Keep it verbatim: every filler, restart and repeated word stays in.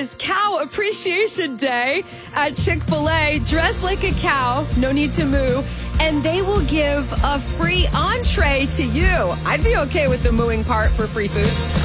is Cow Appreciation Day at Chick-fil-A. Dress like a cow, no need to moo, and they will give a free entree to you. I'd be okay with the mooing part for free food.